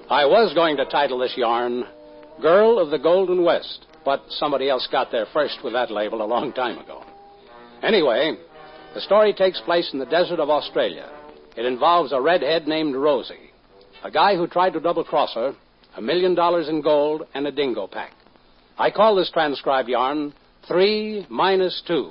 I was going to title this yarn, Girl of the Golden West, but somebody else got there first with that label a long time ago. Anyway, the story takes place in the desert of Australia. It involves a redhead named Rosie, a guy who tried to double-cross her, $1 million in gold, and a dingo pack. I call this transcribed yarn 3 minus 2.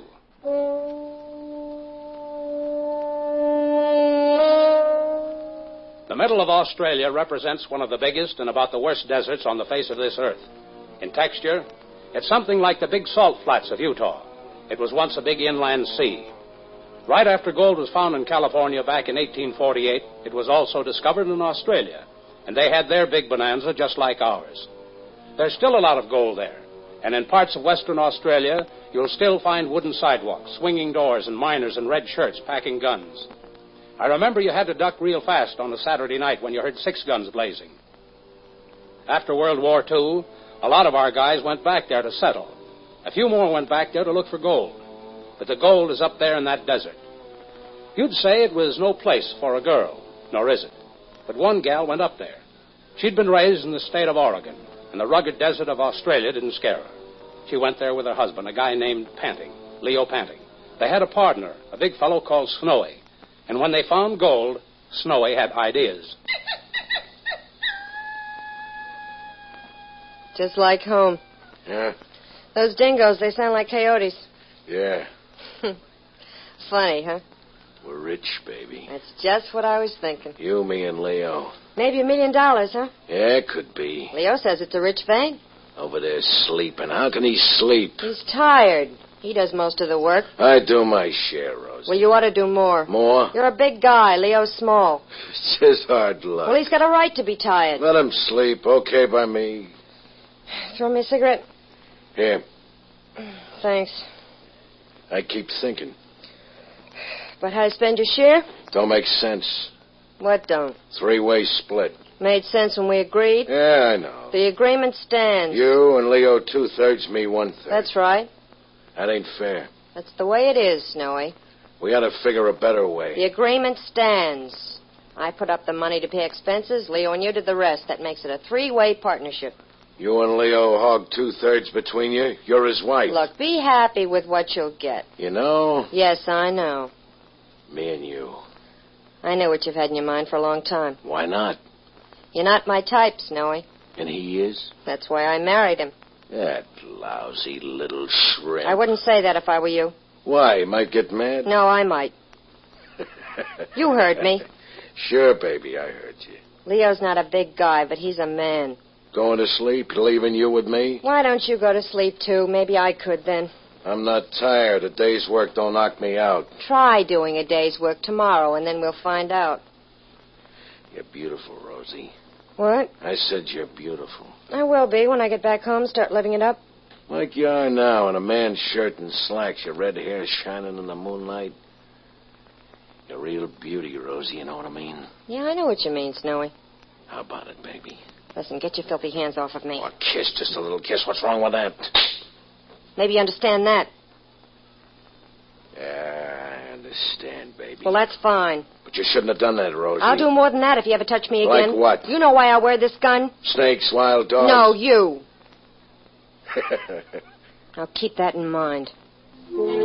The middle of Australia represents one of the biggest and about the worst deserts on the face of this earth. In texture, it's something like the big salt flats of Utah. It was once a big inland sea. Right after gold was found in California back in 1848, it was also discovered in Australia, and they had their big bonanza just like ours. There's still a lot of gold there, and in parts of Western Australia, you'll still find wooden sidewalks, swinging doors, and miners in red shirts packing guns. I remember you had to duck real fast on a Saturday night when you heard 6 guns blazing. After World War II, a lot of our guys went back there to settle. A few more went back there to look for gold. But the gold is up there in that desert. You'd say it was no place for a girl, nor is it. But one gal went up there. She'd been raised in the state of Oregon, and the rugged desert of Australia didn't scare her. She went there with her husband, a guy named Panting, Leo Panting. They had a partner, a big fellow called Snowy. And when they found gold, Snowy had ideas. Just like home. Yeah? Those dingoes, they sound like coyotes. Yeah. Funny, huh? We're rich, baby. That's just what I was thinking. You, me, and Leo. Maybe $1 million, huh? Yeah, it could be. Leo says it's a rich vein. Over there sleeping. How can he sleep? He's tired. He does most of the work. I do my share, Rosie. Well, you ought to do more. More? You're a big guy. Leo's small. It's just hard luck. Well, he's got a right to be tired. Let him sleep. Okay by me. Throw me a cigarette? Here. Thanks. I keep thinking. But how to spend your share? Don't make sense. What don't? 3-way split. Made sense when we agreed. Yeah, I know. The agreement stands. You and Leo 2/3, me 1/3. That's right. That ain't fair. That's the way it is, Snowy. We ought to figure a better way. The agreement stands. I put up the money to pay expenses. Leo and you did the rest. That makes it a 3-way partnership. You and Leo hog 2/3 between you. You're his wife. Look, be happy with what you'll get. You know? Yes, I know. Me and you. I know what you've had in your mind for a long time. Why not? You're not my type, Snowy. And he is? That's why I married him. That lousy little shrimp. I wouldn't say that if I were you. Why? You might get mad? No, I might. You heard me. Sure, baby, I heard you. Leo's not a big guy, but he's a man. Going to sleep? Leaving you with me? Why don't you go to sleep, too? Maybe I could then. I'm not tired. A day's work don't knock me out. Try doing a day's work tomorrow, and then we'll find out. You're beautiful, Rosie. What? I said you're beautiful. I will be when I get back home, start living it up. Like you are now, in a man's shirt and slacks, your red hair shining in the moonlight. You're a real beauty, Rosie, you know what I mean? Yeah, I know what you mean, Snowy. How about it, baby? Listen, get your filthy hands off of me. Oh, a kiss, just a little kiss. What's wrong with that? Maybe you understand that. Yeah, I understand, baby. Well, that's fine. But you shouldn't have done that, Rosie. I'll do more than that if you ever touch me again. Like what? You know why I wear this gun? Snakes, wild dogs? No, you. Now keep that in mind.